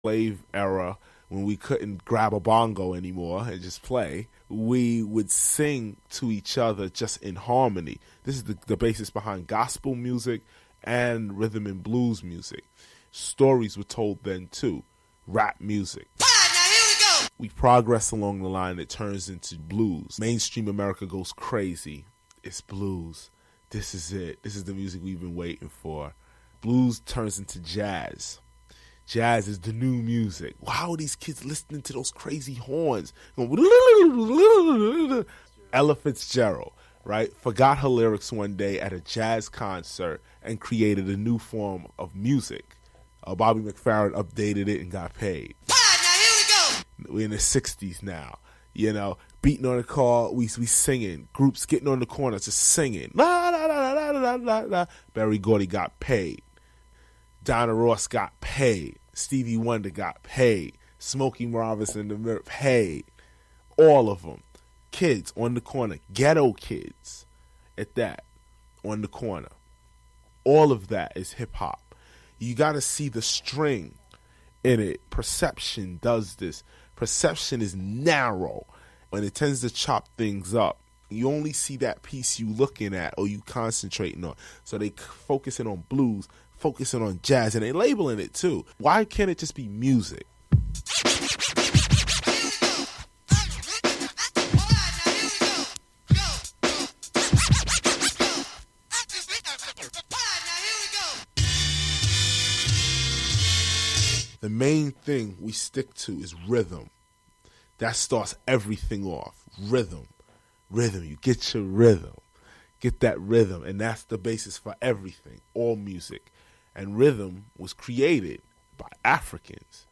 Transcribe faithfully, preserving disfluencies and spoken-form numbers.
slave era, when we couldn't grab a bongo anymore and just play, we would sing to each other just in harmony. This is the, the basis behind gospel music and rhythm and blues music. Stories were told then too. Rap music. Ah, now here we go. We progress along the line. It turns into blues. Mainstream America goes crazy. It's blues. This is it. This is the music we've been waiting for. Blues turns into jazz. Jazz is the new music. Wow, these kids listening to those crazy horns. Ella Fitzgerald, right, forgot her lyrics one day at a jazz concert and created a new form of music. Uh, Bobby McFerrin updated it and got paid. Ah, now here we go. We're in the sixties now. You know, beating on the car, we we singing. Groups getting on the corner, just singing. La, la, la, la, la, la, la. Berry Gordy got paid. Donna Ross got paid. Stevie Wonder got paid. Smokey Robinson, the Mirror, paid. All of them. Kids on the corner. Ghetto kids at that. On the corner. All of that is hip-hop. You got to see the string in it. Perception does this. Perception is narrow, and it tends to chop things up. You only see that piece you looking at or you concentrating on. So they focusing on blues, focusing on jazz, and they labeling it too. Why can't it just be music? The main thing we stick to is rhythm. That starts everything off. Rhythm. Rhythm. You get your rhythm. Get that rhythm. And that's the basis for everything. All music. And rhythm was created by Africans.